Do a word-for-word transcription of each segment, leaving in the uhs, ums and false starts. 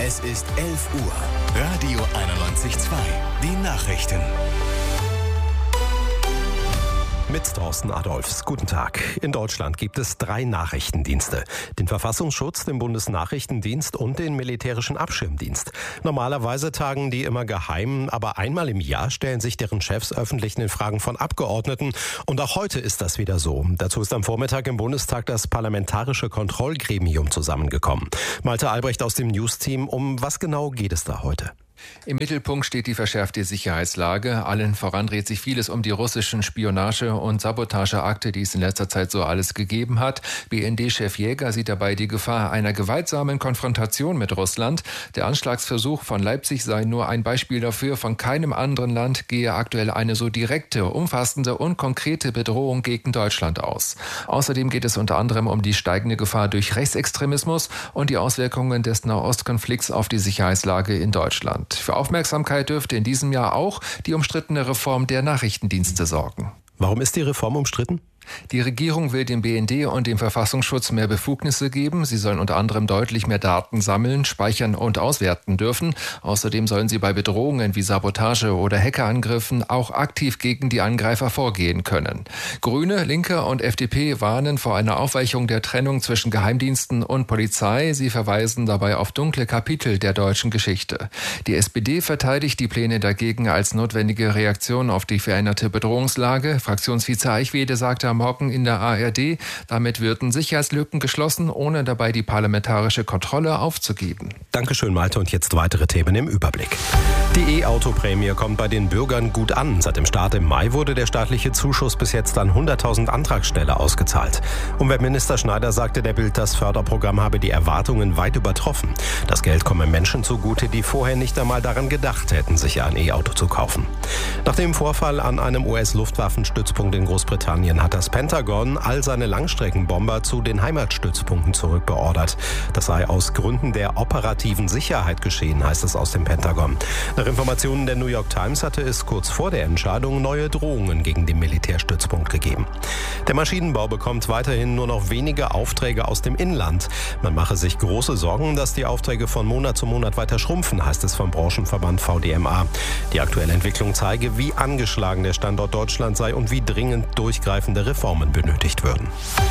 Es ist elf Uhr. Radio einundneunzig Komma zwei. Die Nachrichten. Mit Thorsten Adolfs. Guten Tag. In Deutschland gibt es drei Nachrichtendienste. Den Verfassungsschutz, den Bundesnachrichtendienst und den Militärischen Abschirmdienst. Normalerweise tagen die immer geheim, aber einmal im Jahr stellen sich deren Chefs öffentlich in Fragen von Abgeordneten. Und auch heute ist das wieder so. Dazu ist am Vormittag im Bundestag das Parlamentarische Kontrollgremium zusammengekommen. Malte Albrecht aus dem News-Team. Um was genau geht es da heute? Im Mittelpunkt steht die verschärfte Sicherheitslage. Allen voran dreht sich vieles um die russischen Spionage- und Sabotageakte, die es in letzter Zeit so alles gegeben hat. B N D-Chef Jäger sieht dabei die Gefahr einer gewaltsamen Konfrontation mit Russland. Der Anschlagsversuch von Leipzig sei nur ein Beispiel dafür. Von keinem anderen Land gehe aktuell eine so direkte, umfassende und konkrete Bedrohung gegen Deutschland aus. Außerdem geht es unter anderem um die steigende Gefahr durch Rechtsextremismus und die Auswirkungen des Nahostkonflikts auf die Sicherheitslage in Deutschland. Für Aufmerksamkeit dürfte in diesem Jahr auch die umstrittene Reform der Nachrichtendienste sorgen. Warum ist die Reform umstritten? Die Regierung will dem B N D und dem Verfassungsschutz mehr Befugnisse geben. Sie sollen unter anderem deutlich mehr Daten sammeln, speichern und auswerten dürfen. Außerdem sollen sie bei Bedrohungen wie Sabotage oder Hackerangriffen auch aktiv gegen die Angreifer vorgehen können. Grüne, Linke und F D P warnen vor einer Aufweichung der Trennung zwischen Geheimdiensten und Polizei. Sie verweisen dabei auf dunkle Kapitel der deutschen Geschichte. Die S P D verteidigt die Pläne dagegen als notwendige Reaktion auf die veränderte Bedrohungslage. Fraktionsvize Eichwede sagte am Morgen in der A R D, damit würden Sicherheitslücken geschlossen, ohne dabei die parlamentarische Kontrolle aufzugeben. Dankeschön, Malte. Und jetzt weitere Themen im Überblick. Die E-Auto-Prämie kommt bei den Bürgern gut an. Seit dem Start im Mai wurde der staatliche Zuschuss bis jetzt an hunderttausend Antragsteller ausgezahlt. Umweltminister Schneider sagte der Bild, das Förderprogramm habe die Erwartungen weit übertroffen. Das Geld komme Menschen zugute, die vorher nicht einmal daran gedacht hätten, sich ein E-Auto zu kaufen. Nach dem Vorfall an einem U S-Luftwaffenstützpunkt in Großbritannien hat das Pentagon all seine Langstreckenbomber zu den Heimatstützpunkten zurückbeordert. Das sei aus Gründen der operativen Sicherheit geschehen, heißt es aus dem Pentagon. Nach Informationen der New York Times hatte es kurz vor der Entscheidung neue Drohungen gegen den Militärstützpunkt gegeben. Der Maschinenbau bekommt weiterhin nur noch wenige Aufträge aus dem Inland. Man mache sich große Sorgen, dass die Aufträge von Monat zu Monat weiter schrumpfen, heißt es vom Branchenverband V D M A. Die aktuelle Entwicklung zeige, wie angeschlagen der Standort Deutschland sei und wie dringend durchgreifende Reformen benötigt würden.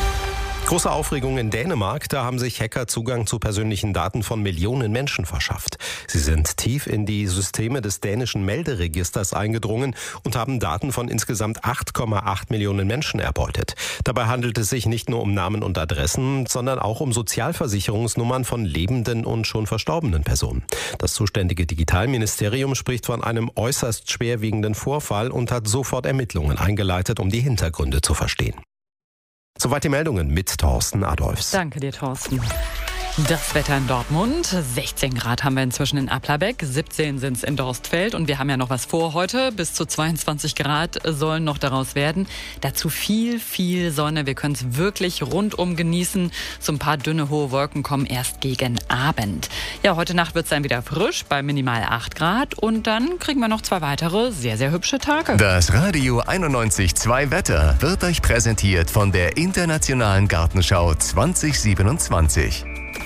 Große Aufregung in Dänemark, da haben sich Hacker Zugang zu persönlichen Daten von Millionen Menschen verschafft. Sie sind tief in die Systeme des dänischen Melderegisters eingedrungen und haben Daten von insgesamt acht Komma acht Millionen Menschen erbeutet. Dabei handelt es sich nicht nur um Namen und Adressen, sondern auch um Sozialversicherungsnummern von lebenden und schon verstorbenen Personen. Das zuständige Digitalministerium spricht von einem äußerst schwerwiegenden Vorfall und hat sofort Ermittlungen eingeleitet, um die Hintergründe zu verstehen. Soweit die Meldungen mit Thorsten Adolfs. Danke dir, Thorsten. Das Wetter in Dortmund. sechzehn Grad haben wir inzwischen in Applerbeck, siebzehn sind es in Dorstfeld. Und wir haben ja noch was vor heute. Bis zu zweiundzwanzig Grad sollen noch daraus werden. Dazu viel, viel Sonne. Wir können es wirklich rundum genießen. So ein paar dünne, hohe Wolken kommen erst gegen Abend. Ja, heute Nacht wird es dann wieder frisch bei minimal acht Grad. Und dann kriegen wir noch zwei weitere sehr, sehr hübsche Tage. Das Radio einundneunzig Komma zwei Wetter wird euch präsentiert von der Internationalen Gartenschau zwanzig siebenundzwanzig.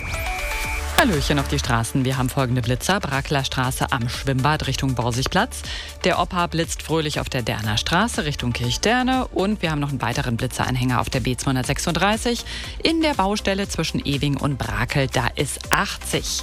Hallöchen auf die Straßen. Wir haben folgende Blitzer. Brakeler Straße am Schwimmbad Richtung Borsigplatz. Der Opa blitzt fröhlich auf der Derner Straße Richtung Kirchderne. Und wir haben noch einen weiteren Blitzeranhänger auf der B zweihundertsechsunddreißig. In der Baustelle zwischen Ewing und Brakel, da ist achtzig.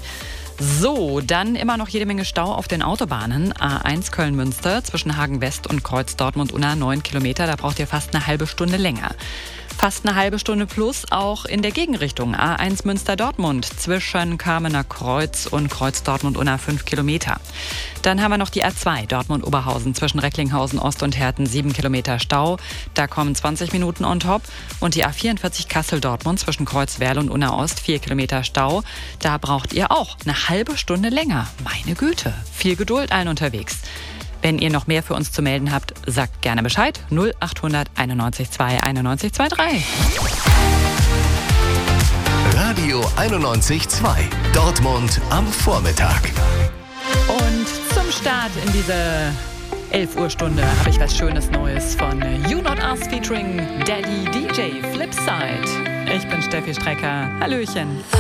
So, dann immer noch jede Menge Stau auf den Autobahnen. A eins Köln-Münster zwischen Hagen-West und Kreuz Dortmund-Unna, neun Kilometer. Da braucht ihr fast eine halbe Stunde länger. Fast eine halbe Stunde plus auch in der Gegenrichtung. A eins Münster-Dortmund zwischen Kamener Kreuz und Kreuz Dortmund-Unna, fünf Kilometer. Dann haben wir noch die A zwei Dortmund-Oberhausen zwischen Recklinghausen Ost und Herten, sieben Kilometer Stau. Da kommen zwanzig Minuten on top. Und die A vierundvierzig Kassel-Dortmund zwischen Kreuzwerl und Unna Ost, vier Kilometer Stau. Da braucht ihr auch eine halbe Stunde länger. Meine Güte, viel Geduld allen unterwegs. Wenn ihr noch mehr für uns zu melden habt, sagt gerne Bescheid. null achthundert einundneunzig zwei einundneunzig zweiunddreißig. Radio einundneunzig Komma zwei. Dortmund am Vormittag. Und zum Start in diese elf Uhr Stunde habe ich was Schönes Neues von You Not Us featuring Daddy D J Flipside. Ich bin Steffi Strecker. Hallöchen.